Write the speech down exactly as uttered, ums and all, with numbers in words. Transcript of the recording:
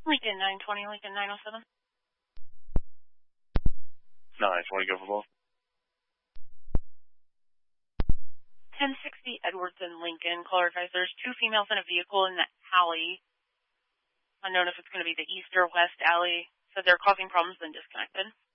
Lincoln nine twenty, Lincoln nine oh seven. nine twenty, go for both. ten sixty Edwardson, Lincoln. Caller advised there's two females in a vehicle in the alley. Unknown if it's going to be the east or west alley. So they're causing problems, then disconnected.